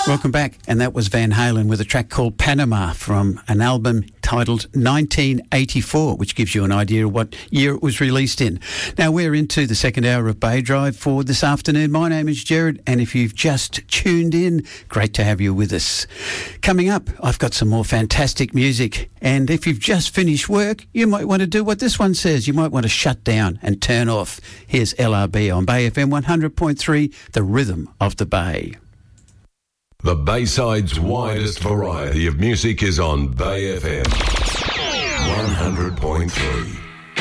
Welcome back, and that was Van Halen with a track called Panama from an album titled 1984, which gives you an idea of what year it was released in. Now, we're into the second hour of Bay Drive for this afternoon. My name is Jared, and if you've just tuned in, great to have you with us. Coming up, I've got some more fantastic music, and if you've just finished work, you might want to do what this one says. You might want to shut down and turn off. Here's LRB on Bay FM 100.3, the rhythm of the Bay. The Bayside's widest variety of music is on Bay FM 100.3.